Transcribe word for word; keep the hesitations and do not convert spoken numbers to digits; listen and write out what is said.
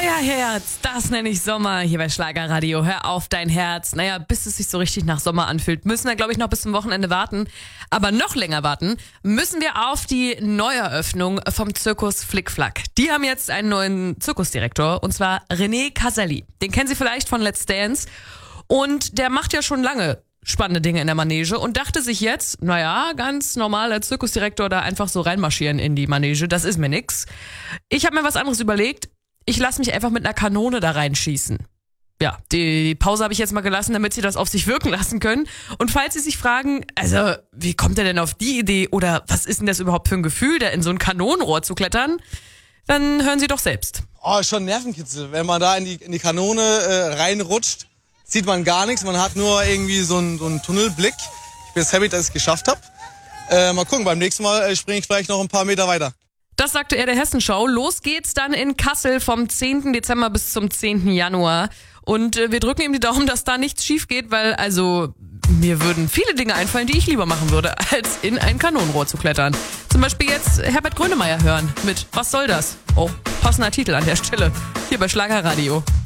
Feierherz, das nenne ich Sommer hier bei Schlagerradio. Hör auf dein Herz. Naja, bis es sich so richtig nach Sommer anfühlt, müssen wir, glaube ich, noch bis zum Wochenende warten. Aber noch länger warten müssen wir auf die Neueröffnung vom Zirkus Flickflack. Die haben jetzt einen neuen Zirkusdirektor, und zwar René Caselli. Den kennen Sie vielleicht von Let's Dance. Und der macht ja schon lange spannende Dinge in der Manege und dachte sich jetzt, naja, ganz normal als Zirkusdirektor da einfach so reinmarschieren in die Manege, das ist mir nix. Ich habe mir was anderes überlegt. Ich lasse mich einfach mit einer Kanone da reinschießen. Ja, die Pause habe ich jetzt mal gelassen, damit Sie das auf sich wirken lassen können. Und falls Sie sich fragen, also wie kommt er denn auf die Idee oder was ist denn das überhaupt für ein Gefühl, da in so ein Kanonenrohr zu klettern, dann hören Sie doch selbst. Oh, schon Nervenkitzel, wenn man da in die, in die Kanone äh, reinrutscht. Sieht man gar nichts, man hat nur irgendwie so einen, so einen Tunnelblick. Ich bin jetzt happy, dass ich es geschafft habe. Äh, mal gucken, beim nächsten Mal äh, springe ich vielleicht noch ein paar Meter weiter. Das sagte er der Hessenschau. Los geht's dann in Kassel vom zehnten Dezember bis zum zehnten Januar. Und äh, wir drücken ihm die Daumen, dass da nichts schief geht, weil also mir würden viele Dinge einfallen, die ich lieber machen würde, als in ein Kanonenrohr zu klettern. Zum Beispiel jetzt Herbert Grönemeyer hören mit Was soll das? Oh, passender Titel an der Stelle. Hier bei Schlagerradio.